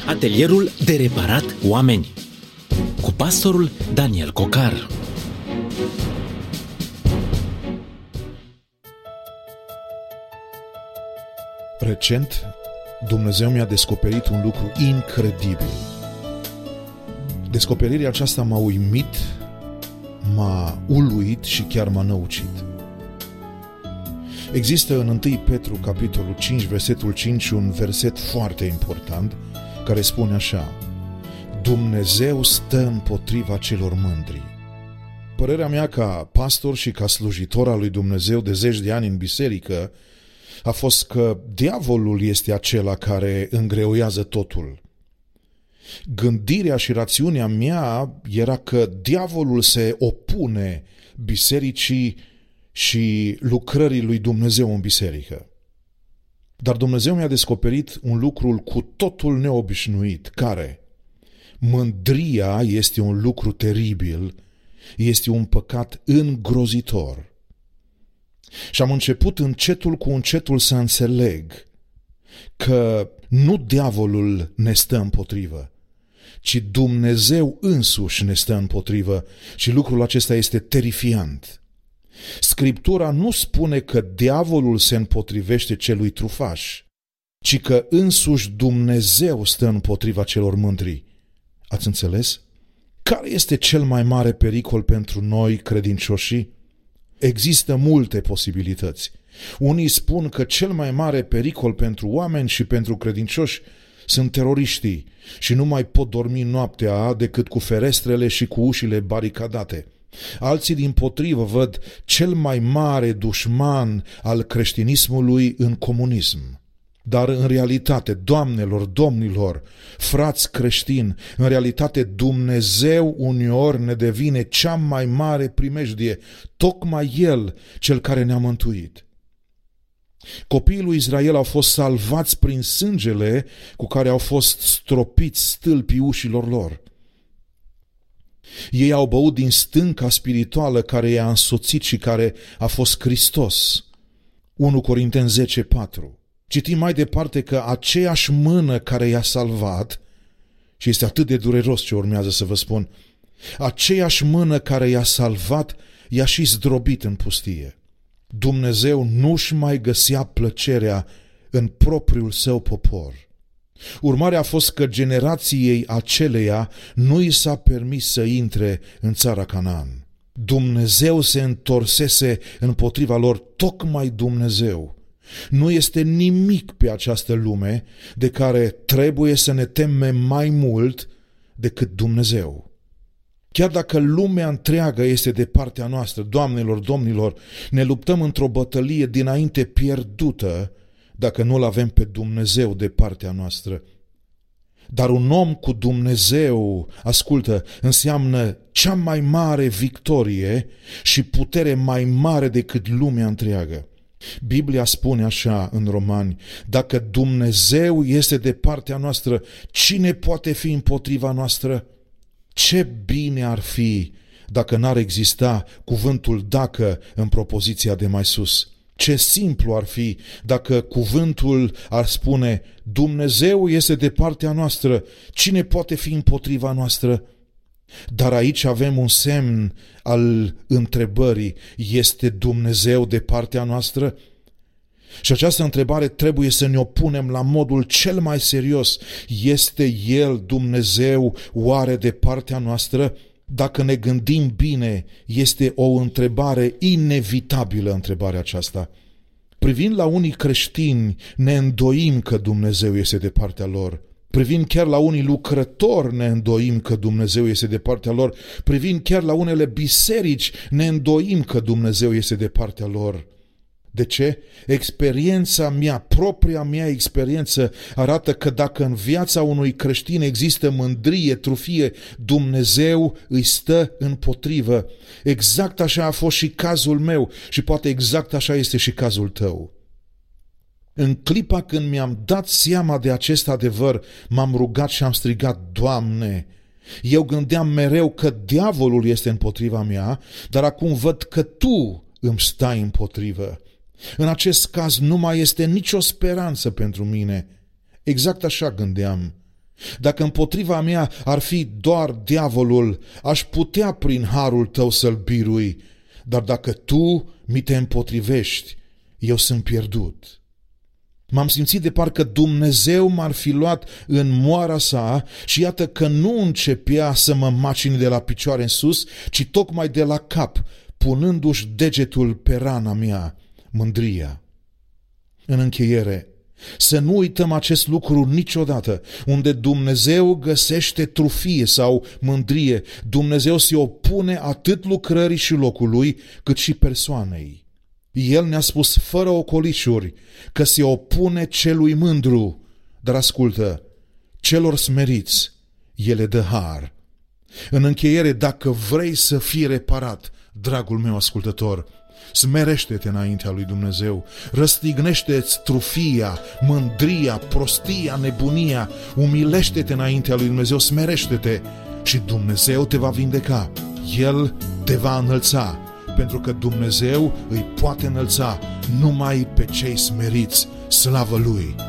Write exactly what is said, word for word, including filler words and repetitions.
Atelierul de reparat oameni cu pastorul Daniel Cocar. Recent, Dumnezeu mi-a descoperit un lucru incredibil. Descoperirea aceasta m-a uimit, m-a uluit și chiar m-a năucit. Există în întâi Petru, capitolul cinci, versetul cinci, un verset foarte important care spune așa: Dumnezeu stă împotriva celor mândri. Părerea mea ca pastor și ca slujitor al lui Dumnezeu de zeci de ani în biserică a fost că diavolul este acela care îngreuiază totul. Gândirea și rațiunea mea era că diavolul se opune bisericii și lucrării lui Dumnezeu în biserică. Dar Dumnezeu mi-a descoperit un lucru cu totul neobișnuit, care mândria este un lucru teribil, este un păcat îngrozitor. Și am început încetul cu încetul să înțeleg că nu diavolul ne stă împotrivă, ci Dumnezeu însuși ne stă împotrivă și lucrul acesta este terifiant. Scriptura nu spune că diavolul se împotrivește celui trufaș, ci că însuși Dumnezeu stă împotriva celor mândri. Ați înțeles? Care este cel mai mare pericol pentru noi credincioșii? Există multe posibilități. Unii spun că cel mai mare pericol pentru oameni și pentru credincioși sunt teroriștii și nu mai pot dormi noaptea decât cu ferestrele și cu ușile baricadate. Alții dimpotrivă văd cel mai mare dușman al creștinismului în comunism. Dar în realitate, doamnelor, domnilor, frați creștini, în realitate Dumnezeu uneori ne devine cea mai mare primejdie, tocmai El, Cel care ne-a mântuit. Copiii lui Israel au fost salvați prin sângele cu care au fost stropiți stâlpii ușilor lor. Ei au băut din stânca spirituală care i-a însoțit și care a fost Hristos. unu Corinteni zece patru. Citim mai departe că aceeași mână care i-a salvat, și este atât de dureros ce urmează să vă spun, aceeași mână care i-a salvat i-a și zdrobit în pustie. Dumnezeu nu-și mai găsea plăcerea în propriul său popor. Urmarea a fost că generației aceleia nu i s-a permis să intre în țara Canaan. Dumnezeu se întorsese împotriva lor, tocmai Dumnezeu. Nu este nimic pe această lume de care trebuie să ne temem mai mult decât Dumnezeu. Chiar dacă lumea întreagă este de partea noastră, doamnelor, domnilor, ne luptăm într-o bătălie dinainte pierdută dacă nu-L avem pe Dumnezeu de partea noastră. Dar un om cu Dumnezeu, ascultă, înseamnă cea mai mare victorie și putere mai mare decât lumea întreagă. Biblia spune așa în Romani: dacă Dumnezeu este de partea noastră, cine poate fi împotriva noastră? Ce bine ar fi dacă n-ar exista cuvântul dacă în propoziția de mai sus. Ce simplu ar fi dacă cuvântul ar spune: Dumnezeu este de partea noastră, cine poate fi împotriva noastră? Dar aici avem un semn al întrebării: este Dumnezeu de partea noastră? Și această întrebare trebuie să ne o punem la modul cel mai serios. Este El, Dumnezeu, oare de partea noastră? Dacă ne gândim bine, este o întrebare inevitabilă, întrebarea aceasta. Privind la unii creștini, ne îndoim că Dumnezeu este de partea lor. Privind chiar la unii lucrători, ne îndoim că Dumnezeu este de partea lor. Privind chiar la unele biserici, ne îndoim că Dumnezeu este de partea lor. De ce? Experiența mea, propria mea experiență arată că dacă în viața unui creștin există mândrie, trufie, Dumnezeu îi stă împotrivă. Exact așa a fost și cazul meu și poate exact așa este și cazul tău. În clipa când mi-am dat seama de acest adevăr, m-am rugat și am strigat: Doamne, eu gândeam mereu că diavolul este împotriva mea, dar acum văd că Tu îmi stai împotrivă. În acest caz nu mai este nicio speranță pentru mine. Exact așa gândeam. Dacă împotriva mea ar fi doar diavolul, aș putea prin harul tău să-l birui, dar dacă tu mi te împotrivești, eu sunt pierdut. M-am simțit de parcă Dumnezeu m-ar fi luat în moara sa și iată că nu începea să mă macine de la picioare în sus, ci tocmai de la cap, punându-și degetul pe rana mea, mândria. În încheiere, să nu uităm acest lucru niciodată. Unde Dumnezeu găsește trufie sau mândrie, Dumnezeu se opune atât lucrării și locului, cât și persoanei. El ne-a spus fără ocolișuri că se opune celui mândru, dar ascultă, celor smeriți El le dă har. În încheiere, dacă vrei să fii reparat, dragul meu ascultător, smerește-te înaintea lui Dumnezeu, răstignește-ți trufia, mândria, prostia, nebunia, umilește-te înaintea lui Dumnezeu, smerește-te și Dumnezeu te va vindeca. El te va înălța, pentru că Dumnezeu îi poate înălța numai pe cei smeriți, slavă Lui.